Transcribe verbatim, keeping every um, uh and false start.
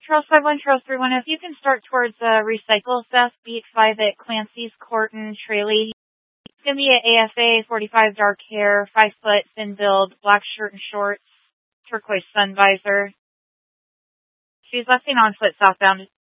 Charles five one, Charles three one. If you can start towards uh, recycle Seth, beat five at Clancy's Court and Tralee. It's going to be at A F A, forty-five, dark hair, five foot, thin build, black shirt and shorts, turquoise sun visor. She's left on foot southbound